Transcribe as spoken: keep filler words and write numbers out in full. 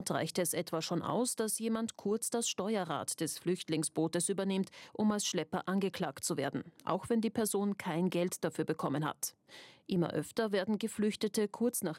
Reicht es etwa schon aus, dass jemand kurz das Steuerrad des Flüchtlingsbootes übernimmt, um als Schlepper angeklagt zu werden, auch wenn die Person kein Geld dafür bekommen hat. Immer öfter werden Geflüchtete kurz nach